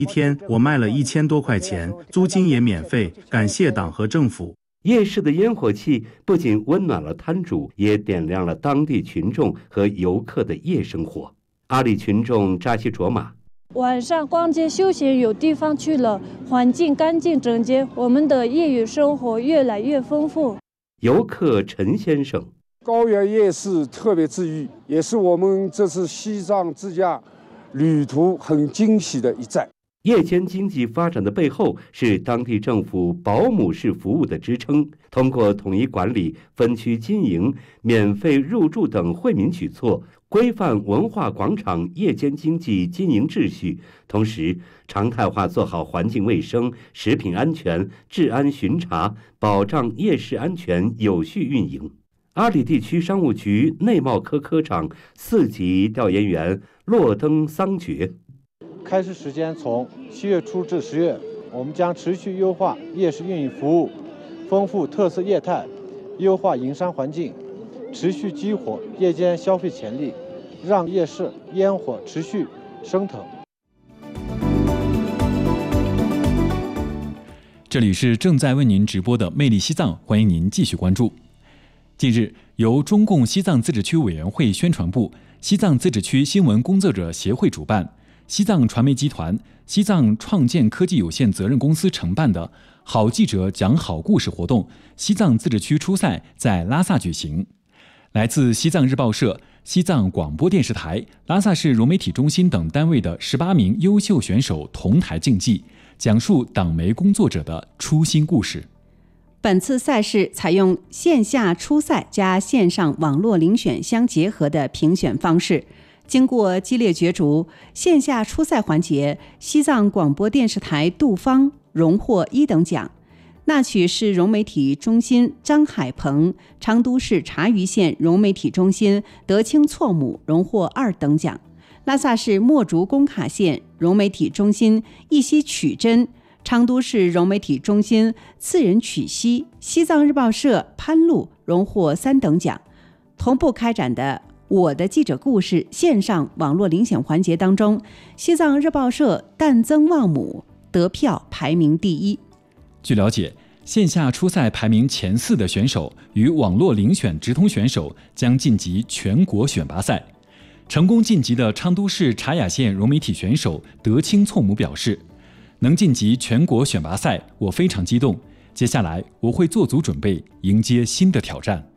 一天我卖了1000多块钱，租金也免费，感谢党和政府。 夜市的烟火气不仅温暖了摊主，也点亮了当地群众和游客的夜生活。阿里群众扎西卓玛， 晚上逛街休闲有地方去了，环境干净整洁，我们的业余生活越来越丰富。 游客陈先生， 高原夜市特别治愈，也是我们这次西藏自驾旅途很惊喜的一站。 夜间经济发展的背后是当地政府保姆式服务的支撑，通过统一管理、分区经营、免费入住等惠民举措，规范文化广场夜间经济经营秩序，同时常态化做好环境卫生、食品安全、治安巡查，保障夜市安全有序运营。阿里地区商务局内贸科科长、4级调研员洛登桑觉， 开始时间从7月初至10月，我们将持续优化夜市运营服务，丰富特色业态，优化营商环境，持续激活夜间消费潜力，让夜市烟火持续升腾。 这里是正在为您直播的魅力西藏，欢迎您继续关注。近日，由中共西藏自治区委员会宣传部、西藏自治区新闻工作者协会主办，西藏传媒集团、西藏创建科技有限责任公司承办的好记者讲好故事活动西藏自治区初赛在拉萨举行。来自西藏日报社、西藏广播电视台、拉萨市融媒体中心等单位的18名优秀选手同台竞技，讲述党媒工作者的初心故事。 本次赛事采用线下初赛加线上网络遴选相结合的评选方式，经过激烈角逐，线下初赛环节，西藏广播电视台杜芳荣获1等奖，那曲市融媒体中心张海鹏、昌都市察隅县融媒体中心德清措姆荣获2等奖，拉萨市墨竹工卡县融媒体中心一西曲珍、昌都市融媒体中心次仁曲西、西藏日报社潘路荣获3等奖。同步开展的我的记者故事线上网络遴选环节当中，西藏日报社旦增旺姆得票排名第1。 据了解，线下初赛排名前4的选手与网络遴选直通选手将晋级全国选拔赛。成功晋级的昌都市察雅县融媒体选手德清措姆表示，能晋级全国选拔赛，我非常激动。接下来我会做足准备，迎接新的挑战。